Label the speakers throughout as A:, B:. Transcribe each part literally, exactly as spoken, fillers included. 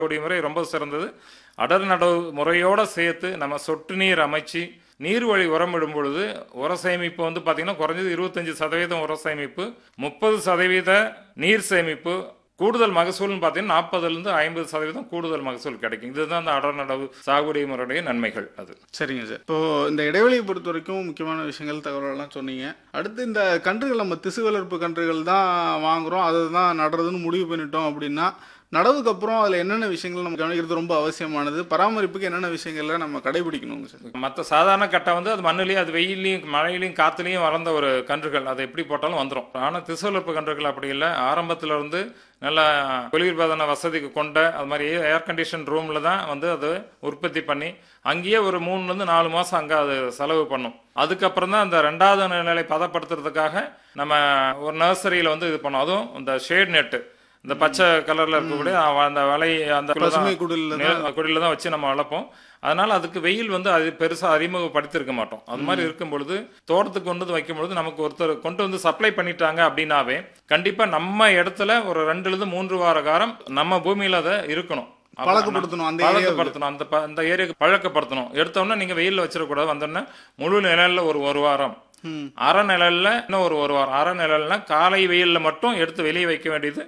A: கூடிய முறை ரொம்ப சிறந்தது. அடர் நடவு முறையோட சேர்த்து நம்ம சொட்டு நீர் அமைச்சு நீர் வழி உரம் இடும் பொழுது உர சேமிப்பு வந்து பார்த்தீங்கன்னா குறைஞ்சது இருபத்தஞ்சு சதவீதம் உர சேமிப்பு, முப்பது சதவீத நீர் சேமிப்பு, கூடுதல் மகசூல்னு பார்த்தீங்கன்னா நாற்பதுலேருந்து ஐம்பது சதவீதம் கூடுதல் மகசூல் கிடைக்கும். இதுதான் அந்த அடர் நடவு சாகுபடி முறையுடைய நன்மைகள். அது
B: சரிங்க சார். இப்போ இந்த இடைவெளியை பொறுத்த வரைக்கும் முக்கியமான விஷயங்கள் தகவலெல்லாம் சொன்னீங்க. அடுத்து இந்த கன்றுகள் நம்ம திசு வளர்ப்பு கன்றுகள் தான் வாங்குறோம், அதை தான் நடுறதுன்னு முடிவு பண்ணிட்டோம் அப்படின்னா நடவுக்கு அப்புறம் அதில் என்னென்ன விஷயங்கள் நம்ம கவனிக்கிறது ரொம்ப அவசியமானது, பராமரிப்புக்கு என்னென்ன விஷயங்கள்ல நம்ம கடைபிடிக்கணுங்க சார்?
A: மற்ற சாதாரண கட்டை வந்து அது மண்ணுலேயும் அது வெயிலையும் மழையிலையும் காற்றுலையும் வளர்ந்த ஒரு கன்றுகள், அதை எப்படி போட்டாலும் வந்துடும். ஆனால் திசு வளர்ப்பு கன்றுகள் அப்படி இல்லை. ஆரம்பத்தில் இருந்து நல்லா குளிர்பதன வசதிக்கு கொண்ட அது மாதிரி ஏர் கண்டிஷன் ரூமில் தான் வந்து அது உற்பத்தி பண்ணி அங்கேயே ஒரு மூணுலேருந்து நாலு மாதம் அங்கே அது செலவு பண்ணும். அதுக்கப்புறம் தான் அந்த ரெண்டாவது நிலை பதப்படுத்துறதுக்காக நம்ம ஒரு நர்சரியில் வந்து இது பண்ணோம். அதுவும் இந்த ஷேட் நெட்டு, இந்த பச்சை கலர்ல இருக்கக்கூடிய அந்த வலை அந்த குடில தான் வச்சு நம்ம வளர்ப்போம். அதனால அதுக்கு வெயில் வந்து அது பெருசா அறிமுகப்படுத்திருக்க மாட்டோம். அது மாதிரி இருக்கும் பொழுது தோட்டத்துக்கு கொண்டு வந்து வைக்கும் பொழுது நமக்கு ஒருத்தர் கொண்டு வந்து சப்ளை பண்ணிட்டாங்க அப்படின்னாவே கண்டிப்பா நம்ம இடத்துல ஒரு ரெண்டுல இருந்து மூன்று வார காலம் நம்ம பூமியில அதை இருக்கணும்,
B: பழக்கப்படுத்தணும். அந்த
A: பழக்கப்படுத்தணும் அந்த அந்த ஏரியாவுக்கு பழக்கப்படுத்தணும். எடுத்தோன்னா நீங்க வெயில்ல வச்சிடக்கூடாது. வந்தோடனே முழு நிழல்ல ஒரு ஒரு வாரம், அரை நிழல்ல இன்னும் ஒரு ஒரு வாரம், அரை நிழல்னா காலை வெயில்ல மட்டும் எடுத்து வெளியே வைக்க வேண்டியது,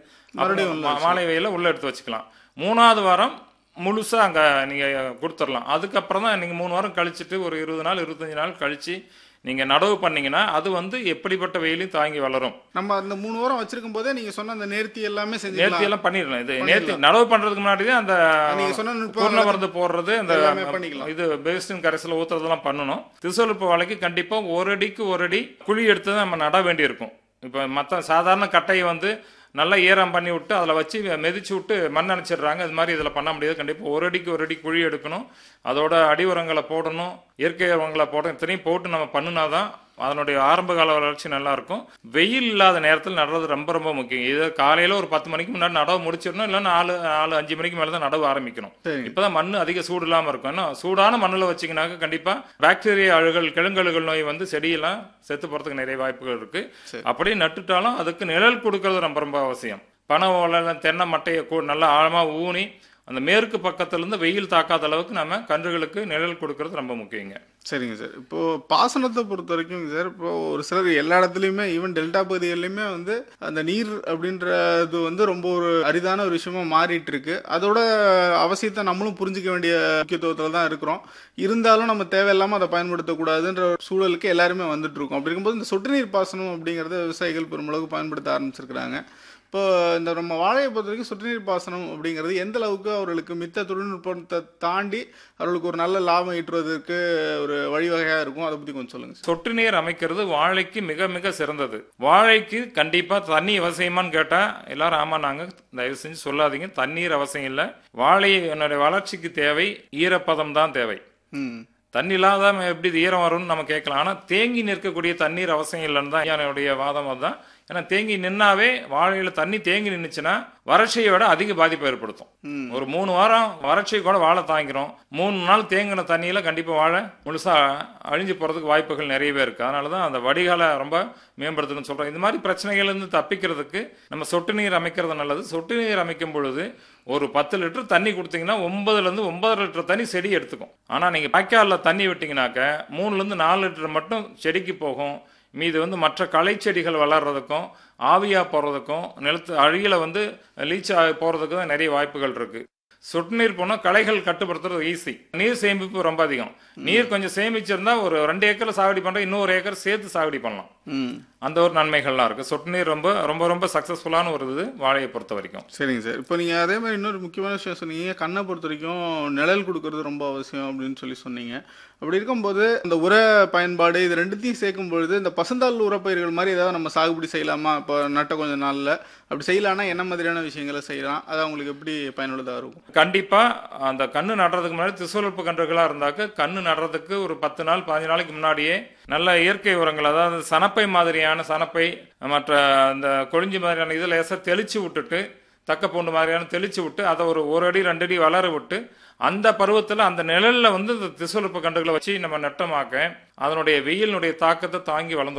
A: மாலை வெயில உள்ள எடுத்து வச்சுக்கலாம். மூணாவது வாரம் முழுசா அங்க நீங்க கொடுத்துடலாம். அதுக்கப்புறம் தான் நீங்க மூணு வாரம் கழிச்சுட்டு ஒரு இருபது நாள் இருபத்தஞ்சு நாள் கழிச்சு நீங்க நடவு பண்ணீங்கன்னா அது வந்து எப்படிப்பட்ட வெயிலையும் தாங்கி வளரும்.
B: நம்ம அந்த மூணு வாரம் வச்சிருக்கும் போதே நீங்க சொன்ன அந்த நேர்த்தி எல்லாமே செஞ்சு
A: நேர்த்தி எல்லாம் பண்ணிடலாம். இது நேர்த்தி நடவு பண்றதுக்கு முன்னாடி தான் அந்த
B: நீங்க சொன்ன
A: பூர்ண மருந்து போடுறது, அந்த இது பேஸ்டின் கரைசல் ஊத்துறதெல்லாம் பண்ணணும். திசுவல்பு வாழைக்கு கண்டிப்பா ஒரு அடிக்கு ஒரு அடி குழி எடுத்து நம்ம நட வேண்டி இருக்கும். இப்ப மற்ற சாதாரண கட்டையை வந்து நல்லா ஈரம் பண்ணி விட்டு அதில் வச்சு மெதிச்சு விட்டு மண் அணைச்சிடுறாங்க. இது மாதிரி இதில் பண்ண முடியாது. கண்டிப்பாக ஒரு அடிக்கு ஒரு அடி குழி எடுக்கணும். அதோட அடி உரங்களை போடணும், இயற்கை உரங்களை போடணும். இத்தனையும் போட்டு நம்ம பண்ணினாதான் அதனுடைய ஆரம்ப கால வளர்ச்சி நல்லா இருக்கும். வெயில் இல்லாத நேரத்தில் நடுறது ரொம்ப ரொம்ப முக்கியம். இது காலையில ஒரு பத்து மணிக்கு முன்னாடி நடவு முடிச்சிடணும், இல்லை நாலு நாலு அஞ்சு மணிக்கு மேலே தான் நடவு ஆரம்பிக்கணும். இப்பதான் மண் அதிக சூடு இல்லாமல் இருக்கும். ஏன்னா சூடான மண்ணில் வச்சிங்கனாக்க கண்டிப்பா பாக்டீரியா அழுகல், கிழங்கழுகல் நோய் வந்து செடியெல்லாம் செத்து போறதுக்கு நிறைய வாய்ப்புகள் இருக்கு. அப்படியே நட்டுட்டாலும் அதுக்கு நிழல் கொடுக்கறது ரொம்ப ரொம்ப அவசியம். பனை ஓலை, தென்னை மட்டையை நல்லா ஆழமா ஊனி அந்த மேற்கு பக்கத்திலிருந்து வெயில் தாக்காத அளவுக்கு நம்ம கன்றுகளுக்கு நிழல் கொடுக்கறது ரொம்ப முக்கியங்க.
B: சரிங்க சார். இப்போ பாசனத்தை பொறுத்த வரைக்கும் சார், இப்போ ஒரு சிலர் எல்லா இடத்துலையுமே ஈவன் டெல்டா பகுதிகளிலுமே வந்து அந்த நீர் அப்படின்றது வந்து ரொம்ப ஒரு அரிதான ஒரு விஷயமா மாறிட்டு இருக்கு. அதோட அவசியத்தை நம்மளும் புரிஞ்சிக்க வேண்டிய முக்கியத்துவத்தில் தான் இருக்கிறோம். இருந்தாலும் நம்ம தேவையில்லாமல் அதை பயன்படுத்தக்கூடாதுன்ற சூழலுக்கு எல்லாருமே வந்துட்டு இருக்கோம். அப்படி இருக்கும்போது இந்த சொட்டு நீர் பாசனம் அப்படிங்கிறத விவசாயிகள் பெருமளவுக்கு பயன்படுத்த ஆரம்பிச்சிருக்கிறாங்க. இப்போ இந்த நம்ம வாழையை பொறுத்த வரைக்கும் சொட்டு நீர் பாசனம் அப்படிங்கிறது எந்த அளவுக்கு அவர்களுக்கு மித்த தொழில்நுட்பத்தை தாண்டி அவர்களுக்கு ஒரு நல்ல லாபம் ஈட்டுவதற்கு ஒரு வழிவகையாக இருக்கும், அதை பற்றி கொஞ்சம் சொல்லுங்க.
A: சொட்டு நீர் அமைக்கிறது வாழைக்கு மிக மிக சிறந்தது. வாழைக்கு கண்டிப்பா தண்ணி அவசியமானு கேட்டா எல்லாரும் ஆமா நாங்க தயவு செஞ்சு சொல்லாதீங்க, தண்ணீர் அவசியம் இல்லை. வாழை என்னுடைய வளர்ச்சிக்கு தேவை ஈரப்பதம் தான் தேவை. தண்ணி இல்லாத எப்படி ஈரம் வரும்னு நம்ம கேட்கலாம். ஆனா தேங்கி நிற்கக்கூடிய தண்ணீர் அவசியம் இல்லைன்னு தான் என்னுடைய வாதம். அதுதான். ஏன்னா தேங்கி நின்னாவே வாழையில தண்ணி தேங்கி நின்றுச்சுன்னா வறட்சியை விட அதிக பாதிப்பை ஏற்படுத்தும். ஒரு மூணு வாரம் வறட்சியை கூட வாழை தாங்கிறோம். மூணு நாள் தேங்கின தண்ணியில கண்டிப்பா வாழை முழுசா அழிஞ்சு போறதுக்கு வாய்ப்புகள் நிறையவே இருக்கு. அதனாலதான் அந்த வடிகாலை ரொம்ப மேம்படுத்தணும்னு சொல்றோம். இந்த மாதிரி பிரச்சனைகள் இருந்து தப்பிக்கிறதுக்கு நம்ம சொட்டு நீர் அமைக்கிறது நல்லது. சொட்டு நீர் அமைக்கும் பொழுது ஒரு பத்து லிட்டர் தண்ணி கொடுத்தீங்கன்னா ஒன்பதுல இருந்து ஒன்பது லிட்டர் தண்ணி செடி எடுத்துக்கும். ஆனா நீங்க வாய்க்கால்ல தண்ணி விட்டீங்கன்னாக்க மூணுல இருந்து நாலு லிட்டர் மட்டும் செடிக்கு போகும். மீது வந்து மற்ற களை செடிகள் வளர்றதுக்கும் ஆவியா போறதுக்கும் நிலத்து அழியில வந்து லீச் போறதுக்கு தான் நிறைய வாய்ப்புகள் இருக்கு. சொட்டு நீர் போனா களைகள் கட்டுப்படுத்துறது ஈஸி. நீர் சேமிப்பு ரொம்ப அதிகம். நீர் கொஞ்சம் சேமிச்சிருந்தா ஒரு ரெண்டு ஏக்கர் சாகுடி பண்ற இன்னொரு ஏக்கர் சேர்த்து சாகுடி பண்ணலாம். அந்த ஒரு நன்மைகள்லாம் இருக்கு. சொட்டு நீர் ரொம்ப ரொம்ப ரொம்ப சக்சஸ்ஃபுல்லான ஒரு இது வாழையை பொறுத்த வரைக்கும்.
B: சரிங்க சார். இப்போ நீங்க அதே மாதிரி இன்னொரு முக்கியமான விஷயம் சொன்னீங்க, கண்ணை பொறுத்த வரைக்கும் நிழல் கொடுக்கறது ரொம்ப அவசியம் அப்படின்னு சொல்லி சொன்னீங்க. அப்படி இருக்கும்போது இந்த உர பயன்பாடு இது ரெண்டுத்தையும் சேர்க்கும் பொழுது இந்த பசுந்தாள் உரப்பயிர்கள் மாதிரி ஏதாவது நம்ம சாகுபடி செய்யலாமா? இப்போ நட்ட கொஞ்ச நாள்ல அப்படி செய்யலாம்னா என்ன மாதிரியான விஷயங்களை செய்யலாம்? அது அவங்களுக்கு எப்படி பயனுள்ளதாக இருக்கும்?
A: கண்டிப்பா அந்த கண்ணு நடுறதுக்கு முன்னாடி திசுவல்பு கன்றுகளா இருந்தாக்க கண்ணு நடுறதுக்கு ஒரு பத்து நாள் பதினஞ்சு நாளைக்கு முன்னாடியே நல்ல இயற்கை உரங்கள், அதாவது சனப்பை மாதிரியான சனப்பை மற்ற அந்த கொழிஞ்சி மாதிரியான இதில் லேசாக தெளிச்சு விட்டுட்டு தக்க பூண்டு மாதிரியான தெளிச்சு விட்டு அதை ஒரு ஒரு அடி ரெண்டு அடி வளர விட்டு அந்த பருவத்தில் அந்த நிழலில் வந்து இந்த திசுவல்பு கன்றுகளை வச்சு நம்ம நட்டமாக்க அதனுடைய வெயிலினுடைய தாக்கத்தை தாங்கி வளர்ந்துடும்.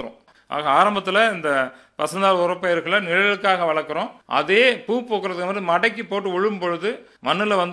A: ஆக ஆரம்பத்தில் இந்த பசுந்தாள் உரப்பயிர்களை நிழலுக்காக வளர்க்குறோம். அதே பூ பூக்கிறதுக்கு வந்து மடக்கி போட்டு விழும் பொழுது மண்ணில் வந்து